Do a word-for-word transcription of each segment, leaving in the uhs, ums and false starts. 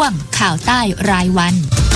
วงข่าวใต้รายวัน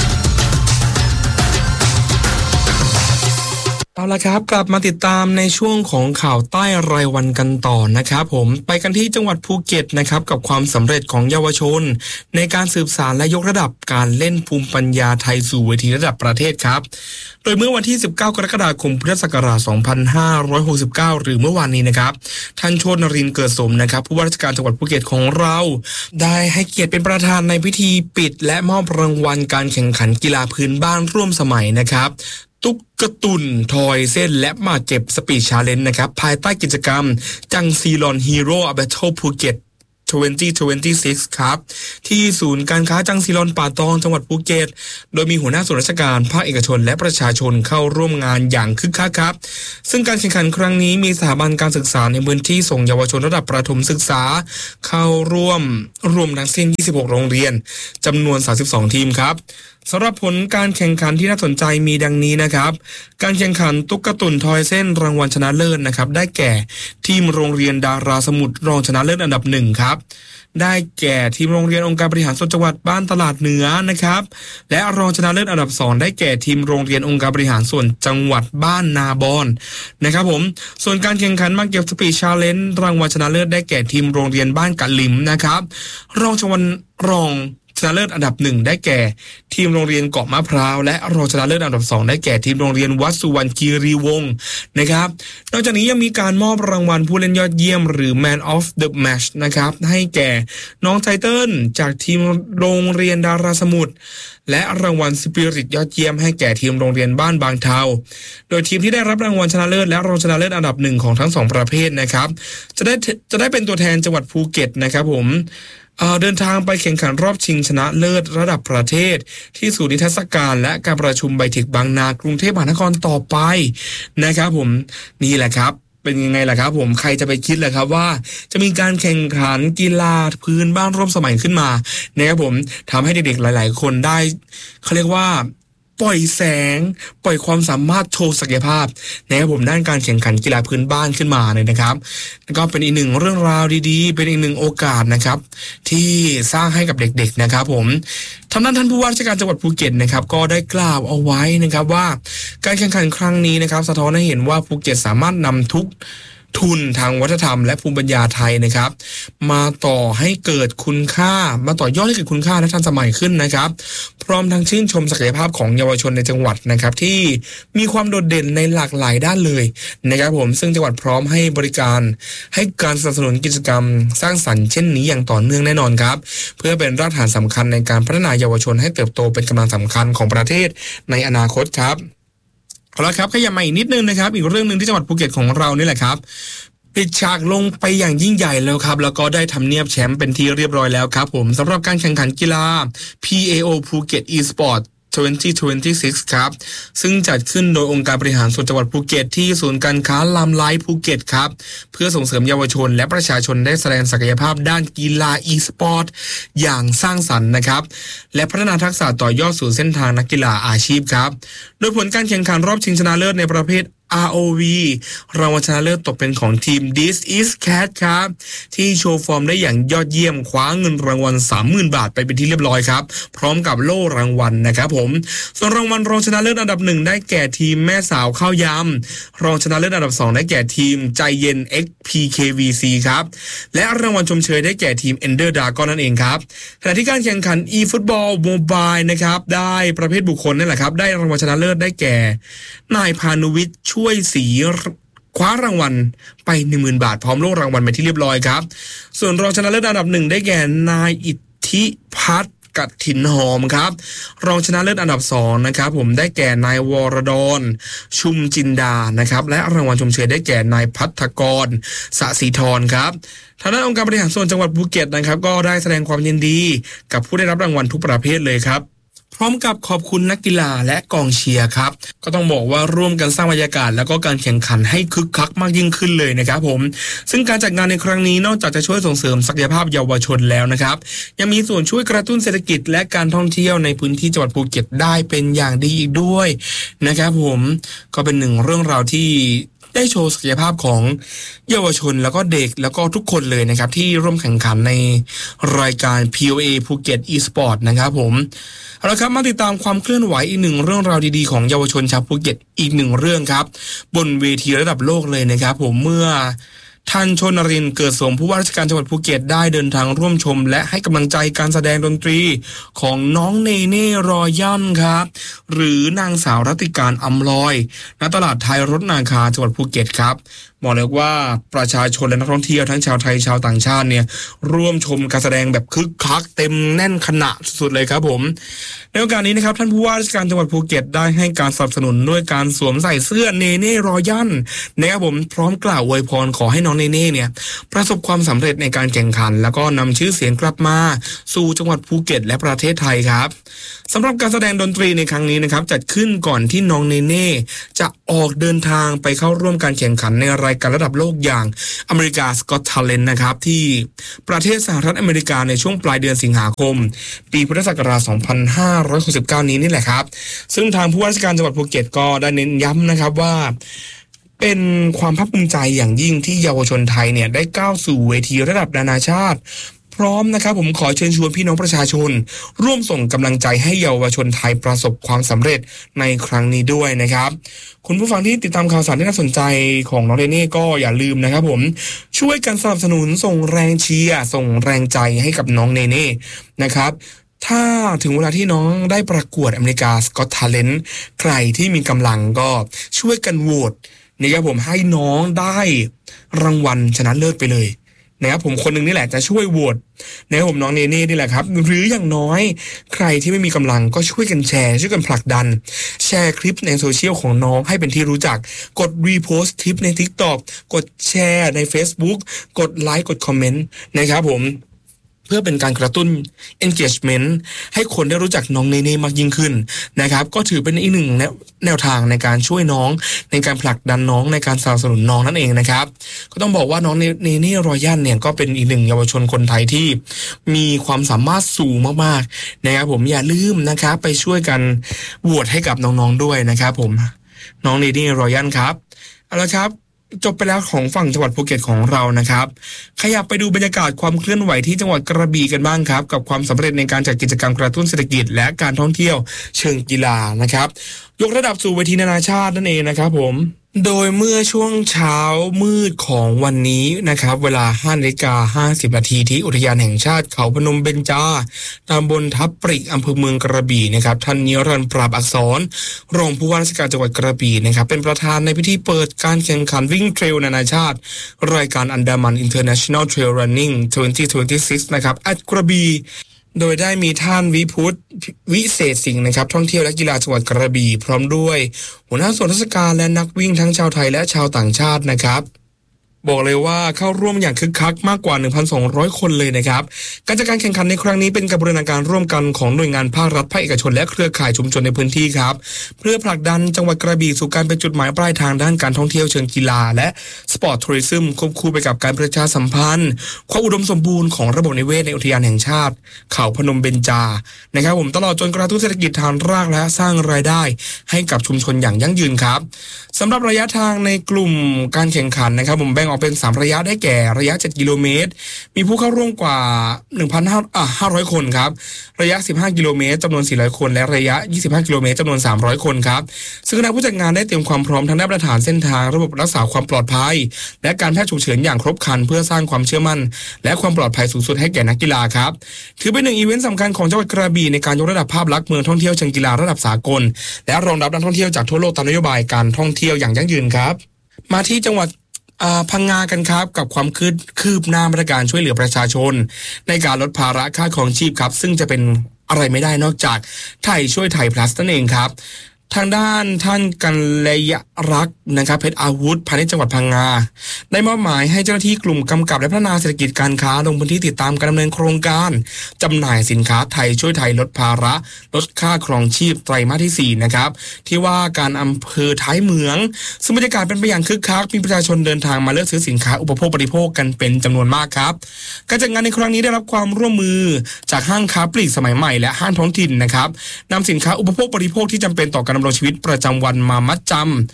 เอาละครับกลับมาติดตามในช่วงของข่าวใต้รายวันกันต่อนะครับผมไปกันที่จังหวัดภูเก็ตนะครับกับความสำเร็จของเยาวชนในการสืบสานและยกระดับการเล่นภูมิปัญญาไทยสู่เวทีระดับประเทศครับโดยเมื่อวันที่สิบเก้ากรกฎาคมพุทธศักราชสองพันห้าร้อยหกสิบเก้าหรือเมื่อวานนี้นะครับท่านโชตินรินทร์เกิดสมนะครับผู้ว่าราชการจังหวัดภูเก็ตของเราได้ให้เกียรติเป็นประธานในพิธีปิดและมอบรางวัลการแข่งขันกีฬาพื้นบ้านร่วมสมัยนะครับตุ๊กตุนทอยเส้นและมาเก็บสปีดชาเลนจ์นะครับภายใต้กิจกรรมจังซีลอนฮีโร่แบทเทิลภูเก็ตสองพันยี่สิบหกครับที่ศูนย์การค้าจังซีลอนป่าตองจังหวัดภูเก็ตโดยมีหัวหน้าส่วนราชการภาคเอกชนและประชาชนเข้าร่วมงานอย่างคึกคักครับซึ่งการแข่งขันครั้งนี้มีสถาบันการศึกษาในพื้นที่ส่งเยาวชนระดับประถมศึกษาเข้าร่วมรวมทั้งสิ้นยี่สิบหกโรงเรียนจำนวนสามสิบสองทีมครับสำหรับผลการแข่งขันที่น่าสนใจมีดังนี้นะครับการแข่งขันตุ๊กตุนทอยเส้นรางวัลชนะเลิศนะครับได้แก่ทีมโรงเรียนดาราสมุทรรองชนะเลิศอันดับหนึ่งครับได้แก่ทีมโรงเรียนองค์การบริหารส่วนจังหวัดบ้านตลาดเหนือนะครับและรองชนะเลิศอันดับสองได้แก่ทีมโรงเรียนองค์การบริหารส่วนจังหวัดบ้านนาบอนนะครับผมส่วนการแข่งขันมาเก็บสปีดชาเลนจ์รางวัลชนะเลิศได้แก่ทีมโรงเรียนบ้านกะหลิมนะครับรองชนะรองชนะเลิศอันดับหนึ่งได้แก่ทีมโรงเรียนเกาะมะพร้าวและรองชนะเลิศอันดับสองได้แก่ทีมโรงเรียนวัดสุวรรณคีรีวงศ์นะครับนอกจากนี้ยังมีการมอบรางวัลผู้เล่นยอดเยี่ยมหรือ Man of the Match นะครับให้แก่น้องไทเติ้ลจากทีมโรงเรียนดาราสมุทรและรางวัลสปิริตยอดเยี่ยมให้แก่ทีมโรงเรียนบ้านบางเทาโดยทีมที่ได้รับรางวัลชนะเลิศและรองชนะเลิศอันดับหนึ่งของทั้งสองประเภทนะครับจะได้จะได้เป็นตัวแทนจังหวัดภูเก็ตนะครับผมเดินทางไปแข่งขันรอบชิงชนะเลิศระดับประเทศที่ศูนย์นิทรรศการและการประชุมไบเทคบางนากรุงเทพมหานครต่อไปนะครับผมนี่แหละครับเป็นยังไงล่ะครับผมใครจะไปคิดล่ะครับว่าจะมีการแข่งขันกีฬาพื้นบ้านร่วมสมัยขึ้นมานะครับผมทำให้เด็กๆหลายๆคนได้เขาเรียกว่าปล่อยแสงปล่อยความสามารถโชว์ศักยภาพนะครับผมด้านการแข่งขันกีฬาพื้นบ้านขึ้นมาเลยนะครับแล้วก็เป็นอีกหนึ่งเรื่องราวดีๆเป็นอีกหนึ่งโอกาสนะครับที่สร้างให้กับเด็กๆนะครับผมทางด้านท่านผู้ว่าราชการจังหวัดภูเก็ตนะครับก็ได้กล่าวเอาไว้นะครับว่าการแข่งขันครั้งนี้นะครับสะท้อนให้เห็นว่าภูเก็ตสามารถนำทุกทุนทางวัฒนธรรมและภูมิปัญญาไทยนะครับมาต่อให้เกิดคุณค่ามาต่อยอดให้เกิดคุณค่าและทันสมัยขึ้นนะครับพร้อมทั้งชื่นชมศักยภาพของเยาวชนในจังหวัดนะครับที่มีความโดดเด่นในหลากหลายด้านเลยนะครับผมซึ่งจังหวัดพร้อมให้บริการให้การสนับสนุนกิจกรรมสร้างสรรค์เช่นนี้อย่างต่อเนื่องแน่นอนครับเพื่อเป็นรากฐานสำคัญในการพัฒนาเยาวชนให้เติบโตเป็นกำลังสำคัญของประเทศในอนาคตครับเอาละครับขยับมาอีกนิดนึงนะครับอีกเรื่องนึงที่จังหวัดภูเก็ตของเรานี่แหละครับปิดฉากลงไปอย่างยิ่งใหญ่แล้วครับแล้วก็ได้ทำเนียบแชมป์เป็นที่เรียบร้อยแล้วครับผมสำหรับการแข่งขันกีฬา พี เอ โอ Phuket Esportสองพันยี่สิบหกครับซึ่งจัดขึ้นโดยองค์การบริหารส่วนจังหวัดภูเก็ตที่ศูนย์การค้าลามไลท์ภูเก็ตครับเพื่อส่งเสริมเยาวชนและประชาชนได้แสดงศักยภาพด้านกีฬา e-sport อย่างสร้างสรรค์นะครับและพัฒนาทักษะต่อยอดสู่เส้นทางนักกีฬาอาชีพครับโดยผลการแข่งขันรอบชิงชนะเลิศในประเภท อาร์ โอ วี รางวัลชนะเลิศตกเป็นของทีม This is Cat ครับที่โชว์ฟอร์มได้อย่างยอดเยี่ยมคว้าเงินรางวัล สามหมื่น บาทไปเป็นที่เรียบร้อยครับพร้อมกับโล่รางวัลนะครับผมส่วนรางวัลรองชนะเลิศอันดับหนึ่งได้แก่ทีมแม่สาวข้าวยำรองชนะเลิศอันดับสองได้แก่ทีมใจเย็น เอ็กซ์ พี เค วี ซี ครับและรางวัลชมเชยได้แก่ทีม Ender Dragon นั่นเองครับขณะที่การแข่งขัน e-football mobile นะครับได้ประเภทบุคคลนั่นแหละครับได้รางวัลชนะเลิศได้แก่นายพานุวิทย์ช่วยสีคว้ารางวัลไป หนึ่งหมื่น บาทพร้อมโล่รางวัลไปที่เรียบร้อยครับส่วนรองชนะเลิศอันดับหนึ่งได้แก่นายอิทธิพัฒน์กฐินหอมครับรองชนะเลิศอันดับสองนะครับผมได้แก่นายวรดรชุมจินดานะครับและรางวัลชมเชยได้แก่นายพัฒกรสศิธรครับทางด้านองค์การบริหารส่วนจังหวัดภูเก็ตนะครับก็ได้แสดงความยินดีกับผู้ได้รับรางวัลทุกประเภทเลยครับพร้อมกับขอบคุณนักกีฬาและกองเชียร์ครับก็ต้องบอกว่าร่วมกันสร้างบรรยากาศแล้วก็การแข่งขันให้คึกคักมากยิ่งขึ้นเลยนะครับผมซึ่งการจัดงานในครั้งนี้นอกจากจะช่วยส่งเสริมศักยภาพเยาวชนแล้วนะครับยังมีส่วนช่วยกระตุ้นเศรษฐกิจและการท่องเที่ยวในพื้นที่จังหวัดภูเก็ตได้เป็นอย่างดีอีกด้วยนะครับผมก็เป็นหนึ่งเรื่องราวที่ได้โชว์ศักยภาพของเยาวชนแล้วก็เด็กแล้วก็ทุกคนเลยนะครับที่ร่วมแข่งขันในรายการ พี โอ เอ ภูเก็ต e-sport นะครับผมเอาละครับมาติดตามความเคลื่อนไหวอีกหนึ่งเรื่องราวดีๆของเยาวชนชาวภูเก็ตอีกหนึ่งเรื่องครับบนเวทีระดับโลกเลยนะครับผมเมื่อท่านชนรินทร์เกิดสมผู้ว่าราชการจังหวัดภูเก็ตได้เดินทางร่วมชมและให้กำลังใจการแสดงดนตรีของน้องเนเน่รอยันครับหรือนางสาวรัติการอำลอยณตลาดไทยรถนาคาจังหวัดภูเก็ตครับบอกเลยว่าประชาชนและนักท่องเที่ยวทั้งชาวไทยชาวต่างชาติเนี่ยร่วมชมการแสดงแบบคึกคักเต็มแน่นขณะสุดๆเลยครับผมในโอกาสนี้นะครับท่านผู้ว่าราชการจังหวัดภูเก็ตได้ให้การสนับสนุนด้วยการสวมใส่เสื้อเนเน่รอยันนะครับผมพร้อมกล่าวอวยพรขอให้น้องเนเน่เนี่ยประสบความสำเร็จในการแข่งขันแล้วก็นำชื่อเสียงกลับมาสู่จังหวัดภูเก็ตและประเทศไทยครับสำหรับการแสดงดนตรีในครั้งนี้นะครับจัดขึ้นก่อนที่น้องเนเน่จะออกเดินทางไปเข้าร่วมการแข่งขันในรายการระดับโลกอย่างอเมริกาสกอตทาเลนต์นะครับที่ประเทศสหรัฐอเมริกาในช่วงปลายเดือนสิงหาคมปีพุทธศักราชสองพันห้าร้อยหกสิบเก้านี้นี่แหละครับซึ่งทางผู้ว่าราชการจังหวัดภูเก็ตก็ได้เน้นย้ำนะครับว่าเป็นความภาคภูมิใจอย่างยิ่งที่เยาวชนไทยเนี่ยได้ก้าวสู่เวทีระดับนานาชาติพร้อมนะครับผมขอเชิญชวนพี่น้องประชาชนร่วมส่งกำลังใจให้เยาวชนไทยประสบความสำเร็จในครั้งนี้ด้วยนะครับคุณผู้ฟังที่ติดตามข่าวสารที่น่าสนใจของน้องเรเน่ก็อย่าลืมนะครับผมช่วยกันสนับสนุนส่งแรงเชียร์ส่งแรงใจให้กับน้องเนเน่นะครับถ้าถึงเวลาที่น้องได้ประกวดอเมริกาสกอตทาเลนต์ใครที่มีกำลังก็ช่วยกันโหวตนะครับผมให้น้องได้รางวัลชนะเลิศไปเลยนะครับผมคนหนึ่งนี่แหละจะช่วยโหวตนะครับผมน้องเนเน่นี่แหละครับหรืออย่างน้อยใครที่ไม่มีกำลังก็ช่วยกันแชร์ช่วยกันผลักดันแชร์คลิปในโซเชียลของน้องให้เป็นที่รู้จักกดรีโพสต์คลิปใน TikTok กดแชร์ใน Facebook กดไลค์กดคอมเมนต์นะครับผมเพื่อเป็นการกระตุ้น engagement ให้คนได้รู้จักน้องเนเน่มากยิ่งขึ้นนะครับก็ถือเป็นอีกหนึ่งแนวทางในการช่วยน้องในการผลักดันน้องในการสนับสนุนน้องนั่นเองนะครับก็ต้องบอกว่าน้องเนเน่รอยันเนี่ยก็เป็นอีกหนึ่งเยาวชนคนไทยที่มีความสามารถสูงมากๆนะครับผมอย่าลืมนะครับไปช่วยกันโหวตให้กับน้องๆด้วยนะครับผมน้องเนเน่รอยันครับเอาละครับจบไปแล้วของฝั่งจังหวัดภูเก็ตของเรานะครับขยับไปดูบรรยากาศความเคลื่อนไหวที่จังหวัดกระบี่กันบ้างครับกับความสำเร็จในการจัดกิจกรรมกระตุ้นเศรษฐกิจและการท่องเที่ยวเชิงกีฬานะครับยกระดับสู่เวทีนานาชาตินั่นเองนะครับผมโดยเมื่อช่วงเช้ามืดของวันนี้นะครับเวลา ห้านาฬิกาห้าสิบนาทีที่อุทยานแห่งชาติเขาพนมเบญจาตำบลทับปริกอำเภอเมืองกระบี่นะครับท่านนิรันดร์ปราบอักษรรองผู้ว่าราชการจังหวัดกระบี่นะครับเป็นประธานในพิธีเปิดการแข่งขันวิ่งเทรลนานาชาติรายการอันดามัน International Trail Running สองพันยี่สิบหกนะครับอัดกระบี่โดยได้มีท่านวิพุทธวิเศษสิงห์นะครับท่องเที่ยวและกีฬาจังหวัดกระบี่พร้อมด้วยหัวหน้าส่วนราชการและนักวิ่งทั้งชาวไทยและชาวต่างชาตินะครับบอกเลยว่าเข้าร่วมอย่างคึกคักมากกว่า หนึ่งพันสองร้อย คนเลยนะครับการจัดการแข่งขันในครั้งนี้เป็นการบูรณาการร่วมกันของหน่วยงานภาครัฐภาคเอกชนและเครือข่ายชุมชนในพื้นที่ครับเพื่อผลักดันจังหวัดกระบี่สู่การเป็นจุดหมายปลายทางด้านการท่องเที่ยวเชิงกีฬาและสปอร์ตทัวริซึมควบคู่ไปกับการประชาสัมพันธ์ความอุดมสมบูรณ์ของระบบนิเวศในอุทยานแห่งชาติเขาพนมเบญจานะครับผมตลอดจนกระตุ้นเศรษฐกิจฐานรากและสร้างรายได้ให้กับชุมชนอย่างยั่งยืนครับสำหรับระยะทางในกลุ่มการแข่งขันนะครับผมแบ่งออกเป็นสามระยะได้แก่ระยะเจ็ดกิโลเมตรมีผู้เข้าร่วมกว่า หนึ่งพันห้าร้อย คนครับระยะสิบห้ากิโลเมตรจำนวนสี่ร้อยคนและระยะยี่สิบห้ากิโลเมตรจำนวนสามร้อยคนครับซึ่งคณะผู้จัดงานได้เตรียมความพร้อมทางด้านมาตรฐานเส้นทางระบบรักษาความปลอดภัยและการแพทย์ฉุกเฉินอย่างครบครันเพื่อสร้างความเชื่อมั่นและความปลอดภัยสูงสุดให้แก่นักกีฬาครับถือเป็นหนึ่งอีเวนต์สำคัญของจังหวัดกระบี่ในการยกระดับภาพลักษณ์เมืองท่องเที่ยวเชิงกีฬาระดับสากลและรองรับนักท่องเที่ยวจากทั่วโลกตามนโยบายการท่องเที่ยวอย่างยั่งยืนครับมาที่จังหวัดพังงากันครับกับความคืบคืบหน้ามาตรการช่วยเหลือประชาชนในการลดภาระค่าครองชีพครับซึ่งจะเป็นอะไรไม่ได้นอกจากไทยช่วยไทย plus นั่นเองครับทางด้านท่านกัลยรักษ์นะครับเพชรอาวุธพาณิชย์จังหวัดพังงาได้มอบหมายให้เจ้าหน้าที่กลุ่มกำกับและพัฒนาเศรษฐกิจการค้าลงพื้นที่ติดตามการดำเนินโครงการจำหน่ายสินค้าไทยช่วยไทยลดภาระลดค่าครองชีพไตรมาสที่สี่นะครับที่ว่าการอำเภอท้ายเมืองซึ่งบรรยากาศเป็นไปอย่างคึกคักมีประชาชนเดินทางมาเลือกซื้อสินค้าอุปโภคบริโภคกันเป็นจำนวนมากครับการจัดงานในครั้งนี้ได้รับความร่วมมือจากห้างค้าปลีกสมัยใหม่และห้างท้องถิ่นนะครับนำสินค้าอุปโภคบริโภคที่จำเป็นต่อการดำรงชีวิตประจำวันมามัดจ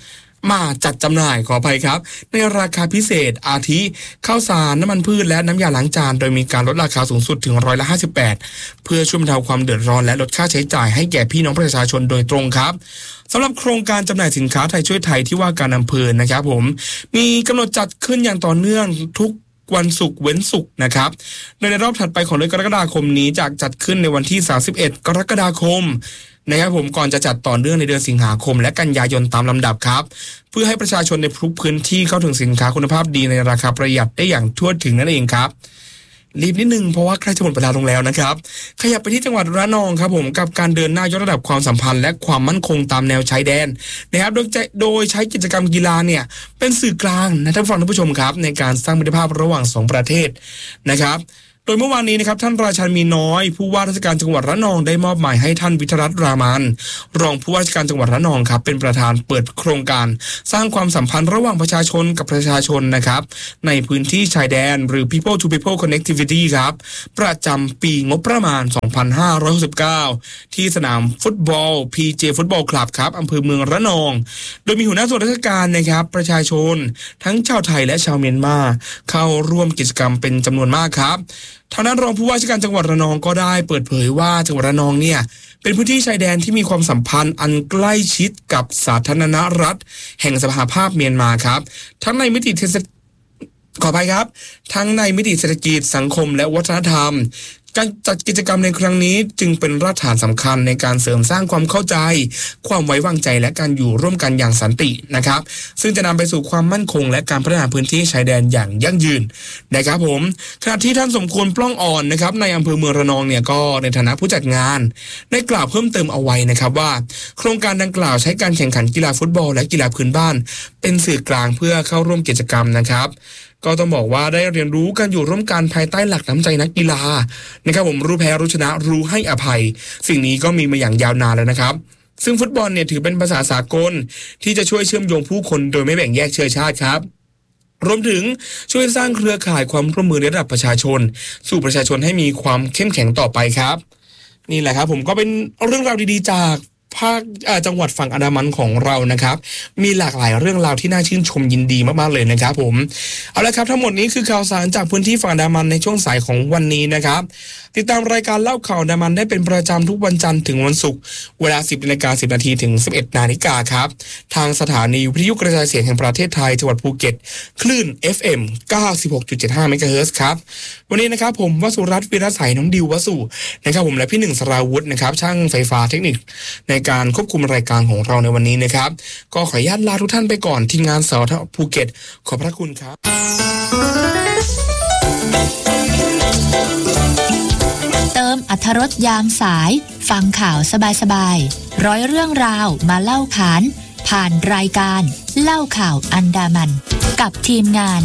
มาจัดจำหน่ายขออภัยครับในราคาพิเศษอาทิข้าวสารน้ำมันพืชและน้ำยาล้างจานโดยมีการลดราคาสูงสุดถึงร้อยละห้าสิบแปดเพื่อช่วยบรรเทาความเดือดร้อนและลดค่าใช้จ่ายให้แก่พี่น้องประชาชนโดยตรงครับสำหรับโครงการจำหน่ายสินค้าไทยช่วยไทยที่ว่าการอำเภอนะครับผมมีกำหนดจัดขึ้นอย่างต่อเนื่องทุกวันศุกร์เว้นศุกร์นะครับโดยในรอบถัดไปของเดือนกรกฎาคมนี้จะจัดขึ้นในวันที่สามสิบเอ็ดกรกฎาคมนะครับผมก่อนจะจัดต่อเนื่องในเดือนสิงหาคมและกันยายนตามลำดับครับเพื่อให้ประชาชนในทุกพื้นที่เข้าถึงสินค้าคุณภาพดีในราคาประหยัดได้อย่างทั่วถึงนั่นเองครับรีบนิดนึงเพราะว่าใกล้จะหมดเวลาลงแล้วนะครับขยับไปที่จังหวัดระนองครับผมกับการเดินหน้ายกระดับความสัมพันธ์และความมั่นคงตามแนวชายแดนนะครับโดยโดยใช้กิจกรรมกีฬาเนี่ยเป็นสื่อกลางนะท่านผู้ชมครับในการสร้างมิตรภาพระหว่างสองประเทศนะครับโดยเมื่อวานนี้นะครับท่านราชันมีน้อยผู้ว่าราชการจังหวัดระนองได้มอบหมายให้ท่านวิทยรัตน์รามันรองผู้ว่าราชการจังหวัดระนองครับเป็นประธานเปิดโครงการสร้างความสัมพันธ์ระหว่างประชาชนกับประชาชนนะครับในพื้นที่ชายแดนหรือ People to People Connectivity ครับประจำปีงบประมาณสองพันห้าร้อยหกสิบเก้าที่สนามฟุตบอล พี เจ Football Club ครับอำเภอเมืองระนองโดยมีหัวหน้าส่วนราชการนะครับประชาชนทั้งชาวไทยและชาวเมียนมาเข้าร่วมกิจกรรมเป็นจำนวนมากครับทางด้านรองผู้ว่าราชการจังหวัดระนองก็ได้เปิดเผยว่าจังหวัดระนองเนี่ยเป็นพื้นที่ชายแดนที่มีความสัมพันธ์อันใกล้ชิดกับสาธารณรัฐแห่งสหภาพเมียนมาครับทั้งในมิติเทศขออภัยครับทั้งในมิติเศรษฐกิจสังคมและวัฒนธรรมการจัดกิจกรรมในครั้งนี้จึงเป็นรากฐานสำคัญในการเสริมสร้างความเข้าใจความไว้วางใจและการอยู่ร่วมกันอย่างสันตินะครับซึ่งจะนำไปสู่ความมั่นคงและการพัฒนาพื้นที่ชายแดนอย่างยั่งยืนนะครับผมขณะที่ท่านสมควรปล้องอ่อนนะครับในอำเภอเมืองระนองเนี่ยก็ในฐานะผู้จัดงานได้กล่าวเพิ่มเติมเอาไว้นะครับว่าโครงการดังกล่าวใช้การแข่งขันกีฬาฟุตบอลและกีฬาพื้นบ้านเป็นสื่อกลางเพื่อเข้าร่วมกิจกรรมนะครับก็ต้องบอกว่าได้เรียนรู้การอยู่ร่วมกันภายใต้หลักน้ำใจนักกีฬานะครับผมรู้แพ้รู้ชนะรู้ให้อภัยสิ่งนี้ก็มีมาอย่างยาวนานแล้วนะครับซึ่งฟุตบอลเนี่ยถือเป็นภาษาสากลที่จะช่วยเชื่อมโยงผู้คนโดยไม่แบ่งแยกเชื้อชาติครับรวมถึงช่วยสร้างเครือข่ายความร่วมมือในระดับประชาชนสู่ประชาชนให้มีความเข้มแข็งต่อไปครับนี่แหละครับผมก็เป็นเรื่องราวดีๆจากภาคจังหวัดฝั่งอันดามันของเรานะครับมีหลากหลายเรื่องราวที่น่าชื่นชมยินดีมากๆเลยนะครับผมเอาละครับทั้งหมดนี้คือข่าวสารจากพื้นที่ฝั่งอันดามันในช่วงสายของวันนี้นะครับติดตามรายการเล่าข่าวอันดามันได้เป็นประจำทุกวันจันทร์ถึงวันศุกร์เวลา สิบนาฬิกาสิบนาทีถึง สิบเอ็ดนาฬิกาครับทางสถานีวิทยุกระจายเสียงแห่งประเทศไทยจังหวัดภูเก็ตคลื่น เอฟ เอ็ม เก้าสิบหกจุดเจ็ดห้า เมกะเฮิรตซ์ครับวันนี้นะครับผมวสุรัตน์วีรศัยน้องดิววสุนะครับผมและพี่หนึ่งสราวุธนะครับช่างไฟฟ้าเทคนิคในการควบคุมรายการของเราในวันนี้นะครับก็ขออนุญาตลาทุกท่านไปก่อนทีมงานสทภูเก็ตขอบพระคุณครับเติมอรรถรสยามสายฟังข่าวสบายๆร้อยเรื่องราวมาเล่าขานผ่านรายการเล่าข่าวอันดามันกับทีมงาน